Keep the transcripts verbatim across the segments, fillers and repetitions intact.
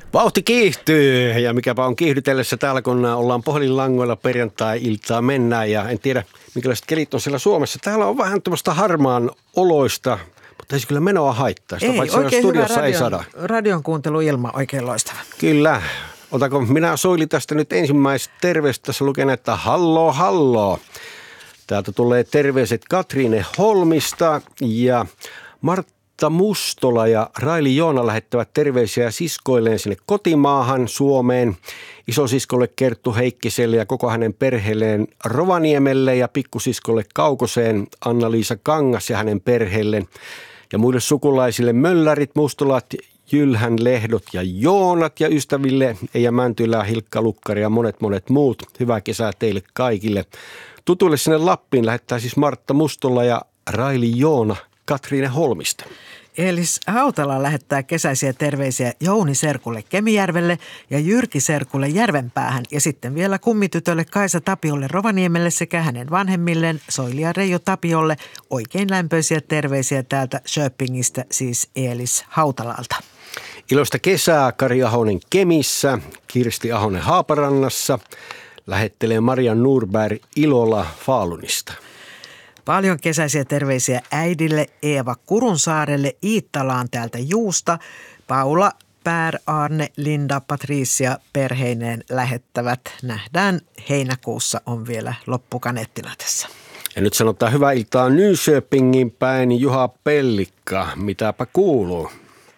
Vauhti kiihtyy ja mikäpä on kiihdytellessä täällä, kun ollaan puhelinlangoilla perjantai-iltaa mennään ja en tiedä, minkälaiset kelit on siellä Suomessa. Täällä on vähän tämmöistä harmaan oloista, mutta ei se kyllä menoa haittaa. Sitä ei, oikein hyvä radion, ei sada. Radion kuunteluilma oikein loistava. Kyllä. Otako minä Soili tästä nyt ensimmäistä terveistä. Tässä lukee, että halloo, halloo. Täältä tulee terveiset Katriine Holmista ja Martta Mustola ja Raili Joona lähettävät terveisiä siskoilleen sinne kotimaahan Suomeen. Isosiskolle Kerttu Heikkiselle ja koko hänen perheelleen Rovaniemelle ja pikkusiskolle Kaukoseen Anna-Liisa Kangas ja hänen perheelleen. Ja muille sukulaisille Möllärit, Mustolat, Jylhän, Lehdot ja Joonat ja ystäville Eija Mäntylä, Hilkka Lukkari ja monet monet muut. Hyvää kesää teille kaikille. Tutuille sinne Lappiin lähettää siis Martta Mustola ja Raili Joona Katriine Holmista. Eelis Hautala lähettää kesäisiä terveisiä Jouni Serkulle Kemijärvelle ja Jyrki Serkulle Järvenpäähän ja sitten vielä kummitytölle Kaisa Tapiolle Rovaniemelle sekä hänen vanhemmilleen Soili ja Reijo Tapiolle. Oikein lämpöisiä terveisiä täältä Köpingistä, siis Eelis Hautalalta. Iloista kesää Kari Ahonen Kemissä, Kirsti Ahonen Haaparannassa, lähettelee Maria Nurberg Ilola Falunista. Paljon kesäisiä terveisiä äidille Eeva Kurunsaarelle Iittalaan täältä Juusta. Paula, Pär, Arne, Linda, Patricia perheineen lähettävät. Nähdään heinäkuussa on vielä loppukaneettina tässä. Ja nyt sanotaan hyvää iltaa Nyköpingin päin Juha Pellikka. Mitäpä kuuluu?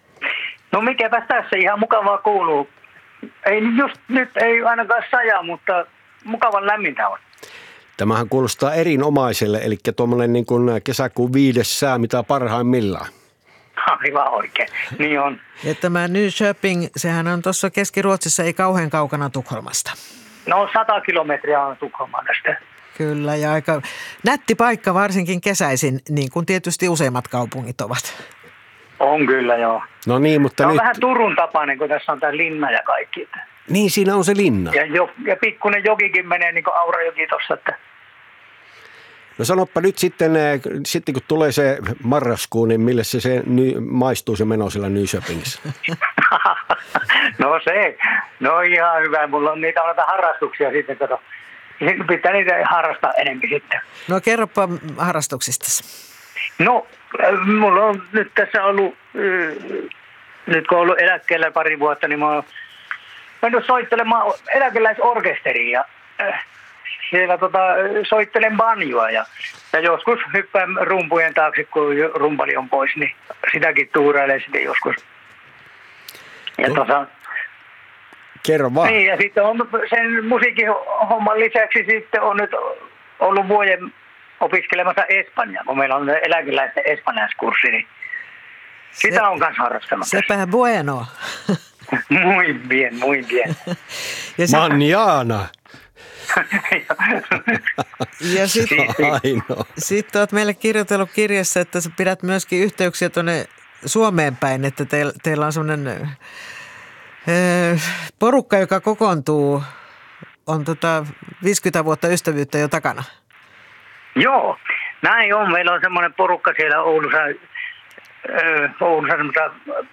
No mikäpä tässä ihan mukavaa kuuluu. Ei just nyt ei ainakaan saja, mutta mukavan lämmintä on. Tämähän kuulostaa erinomaiselle, eli tuommoinen niin kuin kesäkuun viides sää, mitä parhaimmillaan. Aivan oikein, niin on. Ja tämä Nyköping, sehän on tuossa Keski-Ruotsissa, ei kauhean kaukana Tukholmasta. No sata kilometriä on Tukholmaan tästä. Kyllä, ja aika nätti paikka varsinkin kesäisin, niin kuin tietysti useimmat kaupungit ovat. On kyllä, joo. No niin, mutta se on nyt... vähän Turun tapainen, kun tässä on tämä linna ja kaikki. Niin, siinä on se linna. Ja, jo, ja pikkuinen jokikin menee niin kuin Aurajoki tuossa, että... No sanoppa nyt sitten, sitten kun tulee se marraskuu, niin mille se, se ny, maistuu se meno siellä Nyköpingissä? No se, no ihan hyvä. Mulla on niitä on harrastuksia sitten, kato. Sitten pitää niitä harrastaa enemmän sitten. No kerropa harrastuksista. No, mulla on nyt tässä ollut, nyt kun on ollut eläkkeellä pari vuotta, niin mä oon mennyt soittelemaan eläkeläisorkesteriin ja siellä tota, soittelen banjoa ja, ja joskus hyppään rumpujen taakse, kun rumpali on pois, niin sitäkin tuurailee sitten joskus. Ja no. tosa, Kerro vaan. Niin, ja sitten on sen musiikin homman lisäksi sitten on nyt ollut vuoden opiskelemassa Espanjaa, kun meillä on eläkeläisten espanjaiskurssi, niin sitä Se, on kanssa harrastanut. Sepä bueno. Muy bien, muy bien. Manjana. Ja sitten sit olet meille kirjoitellut kirjassa, että sä pidät myöskin yhteyksiä tuonne Suomeen päin, että teillä, teillä on semmoinen porukka, joka kokoontuu, on tota viisikymmentä vuotta ystävyyttä jo takana. Joo, näin on. Meillä on semmoinen porukka siellä Oulussa, Oulussa semmoista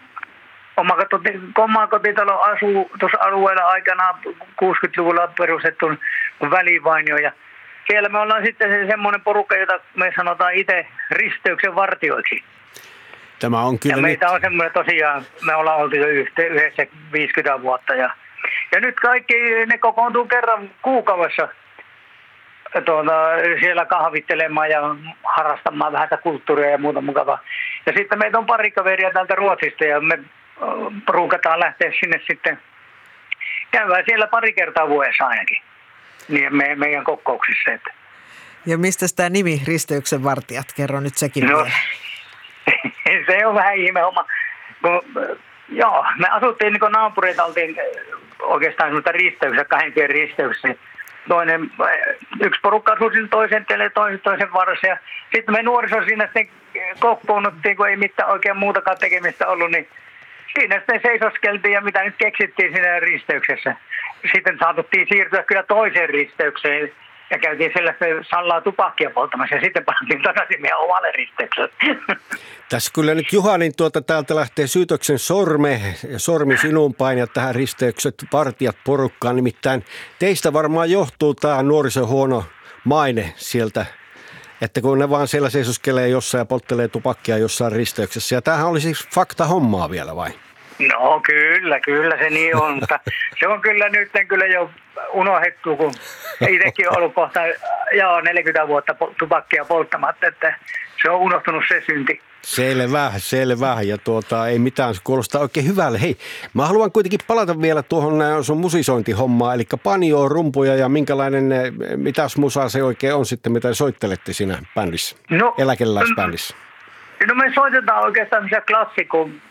omakotitalo asuu tuossa alueella aikanaan kuusikymmentäluvulla perustettu välivainio. Ja siellä me ollaan sitten se semmoinen porukka, jota me sanotaan itse risteyksen vartioiksi. Tämä on kyllä ja meitä nyt... on semmoinen tosiaan, me ollaan oltu jo yhdessä viisikymmentä vuotta. Ja, ja nyt kaikki ne kokoontuu kerran kuukaudessa tuota, siellä kahvittelemaan ja harrastamaan vähän kulttuuria ja muuta mukavaa. Ja sitten meitä on pari kaveria täältä Ruotsista ja me ruukataan lähteä sinne sitten. Käydään siellä pari kertaa vuodessa ainakin, niin me, meidän kokouksissa. Että. Ja mistä tämä nimi Risteyksen vartijat? Kerro nyt sekin no, vielä. Se on vähän ihme homma. Kun, joo, me asuttiin niin kuin naapureita, oltiin oikeastaan semmoista risteyksessä, kahden tien risteyksessä. Toinen, yksi porukka asui sinne toisen tielle, toisen, toisen varassa. Ja sitten me nuoriso siinä sitten kokoonnuttiin, kun ei mitään oikein muutakaan tekemistä ollut, niin siinä sitten seisoskeltiin ja mitä nyt keksittiin siinä risteyksessä. Sitten saatuttiin siirtyä kyllä toiseen risteykseen. Ja käytiin sellaista sallaa tupakkia polttamassa ja sitten pantiin takaisin meidän omalle risteykselle. Tässä kyllä nyt Juha, niin tuota, täältä lähtee syytöksen sorme, sormi sinun päin ja tähän risteykset partijat porukkaan. Nimittäin teistä varmaan johtuu tämä nuorison huono maine sieltä, että kun ne vaan siellä seisoskelee jossain ja polttelee tupakkia jossain risteyksessä. Ja tämähän oli siis fakta hommaa vielä vai? No kyllä, kyllä se niin on, mutta se on kyllä nyt kyllä jo unohdettu, kun itsekin on ollut kohta joo, neljäkymmentä vuotta tupakkia polttamatta, että se on unohtunut se synti. Selvä, selvä. Ja tuota, ei mitään, se kuulostaa oikein hyvälle. Hei, mä haluan kuitenkin palata vielä tuohon sun musisointihommaan, eli panjoa, rumpuja ja minkälainen, mitäs musaa se oikein on sitten, mitä soittelette siinä bändissä, no, eläkeläisbändissä? No me soitetaan oikeastaan tämmöisiä klassikon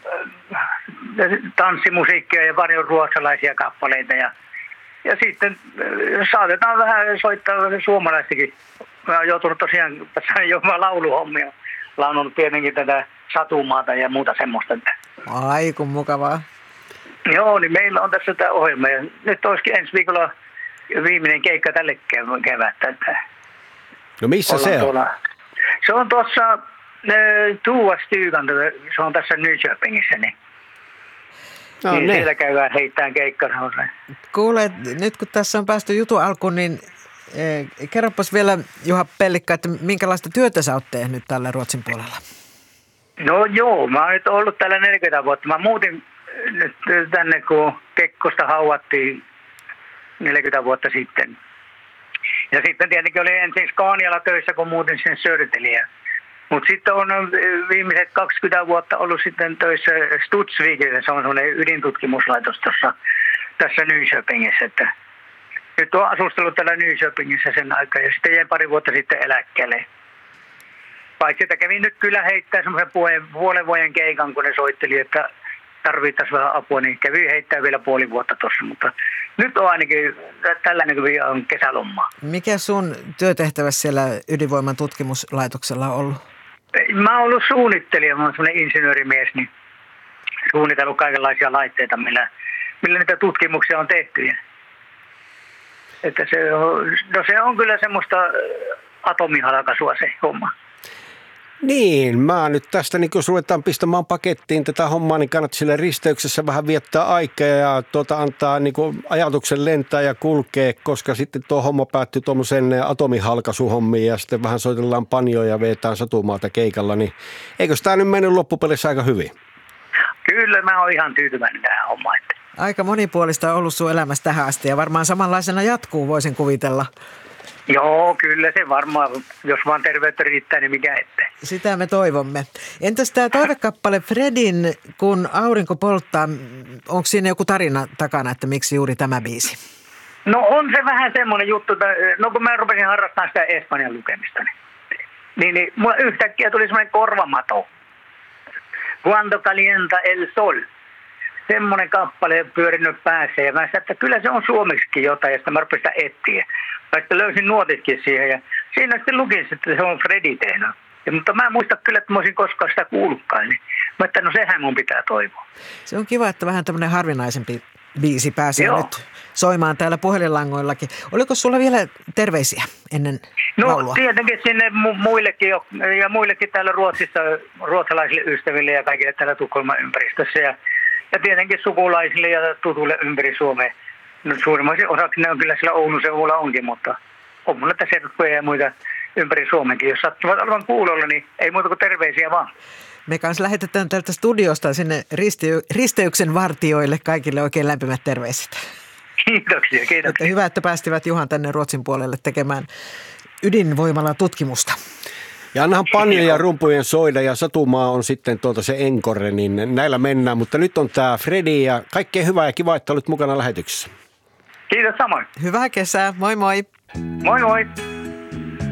tanssimusiikkia ja paljon ruotsalaisia kappaleita ja, ja sitten saatetaan vähän soittaa suomalaistakin. Mä oon joutunut tosiaan tässä jopa lauluhommia. Laununut tietenkin tätä Satumaata ja muuta semmoista. Ai kun mukavaa. Joo, niin meillä on tässä tämä ohjelma ja nyt olisikin ensi viikolla viimeinen keikka tälle kevättä. No missä se on? Tuolla. Se on tuossa Tuva Stygan, se on tässä Nyköpingissä, niin, no, niin siellä käydään heittämään keikkaa. Kuule, nyt kun tässä on päästy jutun alkuun, niin eh, kerropas vielä Juha Pellikka, että minkälaista työtä sä oot tehnyt tällä Ruotsin puolella? No joo, mä oon nyt ollut täällä neljäkymmentä vuotta. Mä muutin nyt tänne, kun Kekkosta hauattiin neljäkymmentä vuotta sitten. Ja sitten tietenkin oli ensin Scanialla töissä, kun muutin sinne Södertälleen. Mutta sitten on viimeiset kaksikymmentä vuotta ollut sitten töissä Studsvikille, se on sellainen ydintutkimuslaitos tuossa tässä Nyköpingissä. Että nyt on asustellut täällä Nyköpingissä sen aikaa ja sitten jäin pari vuotta sitten eläkkeelle. Paitsi että kävin nyt kyllä heittää semmoisen puolen, puolen vuoden keikan, kun ne soitteli, että tarvittaisiin vähän apua, niin kävin heittää vielä puoli vuotta tuossa. Mutta nyt on ainakin tällainen kuin on kesälommaa. Mikä sun työtehtävä siellä ydinvoiman tutkimuslaitoksella on ollut? Mä oon ollut suunnittelija, mä oon semmoinen insinöörimies, niin suunnitellut kaikenlaisia laitteita, millä, millä niitä tutkimuksia on tehty. Että se on, no se on kyllä semmoista atomihalkaisua se homma. Niin, mä nyt tästä, niin kun ruvetaan pistämään pakettiin tätä hommaa, niin kannattaa sille risteyksessä vähän viettää aikaa ja tuota, antaa niin kuin ajatuksen lentää ja kulkea, koska sitten tuo homma päättyy tuommoisen atomihalkaisuhommiin ja sitten vähän soitellaan panjoja ja veetään Satumaata keikalla, niin eikö tämä nyt mennyt loppupelissä aika hyvin? Kyllä, mä oon ihan tyytyväinen tähän hommaan. Aika monipuolista on ollut sun elämässä tähän asti ja varmaan samanlaisena jatkuu, voisin kuvitella. Joo, kyllä se varmaan, jos vaan terveyttä riittää, niin mikä ettei. Sitä me toivomme. Entäs tämä toivekappale Fredin, kun aurinko polttaa, onko siinä joku tarina takana, että miksi juuri tämä biisi? No on se vähän semmoinen juttu, että no kun mä rupesin harrastamaan sitä espanjan lukemista, niin, niin, niin mulla yhtäkkiä tuli semmoinen korvamato. Cuando calienta el sol. Semmoinen kappale pyörinyt päässä ja mä sanoin, että kyllä se on suomeksikin jotain ja sitten mä rupesin sitä etsiä. Mä sitten löysin nuotitkin siihen ja siinä sitten lukin, että se on Fredi tehnyt. Ja, mutta mä en muista kyllä, että mä olisin koskaan sitä kuullutkaan. Niin mä että no sehän mun pitää toivoa. Se on kiva, että vähän tämmöinen harvinaisempi biisi pääsee Joo. nyt soimaan täällä puhelinlangoillakin. Oliko sulla vielä terveisiä ennen no, laulua? No tietenkin sinne mu- muillekin jo, ja muillekin täällä Ruotsissa, ruotsalaisille ystäville ja kaikille täällä Tukholman ympäristössä. Ja, ja tietenkin sukulaisille ja tutuille ympäri Suomea. No suurimmaisen osaksi ne on kyllä siellä Oulun seudulla onkin, mutta on mulla tässä serkkuja ja muita ympäri Suomenkin. Jos sattuvat olevan kuulolla, niin ei muuta kuin terveisiä vaan. Me kanssa lähetetään tältä studiosta sinne ristey- risteyksen vartijoille kaikille oikein lämpimät terveiset. Kiitoksia, kiitoksia. Että hyvä, että päästivät Juhan tänne Ruotsin puolelle tekemään ydinvoimalla tutkimusta. Ja annahan panjoja ja rumpujen soida ja Satumaa on sitten tuota se encore, niin näillä mennään. Mutta nyt on tämä Fredi ja kaikkea hyvää ja kiva, että olet mukana lähetyksessä. Kiitos samoin. Hyvää kesää, moi moi. Moi moi.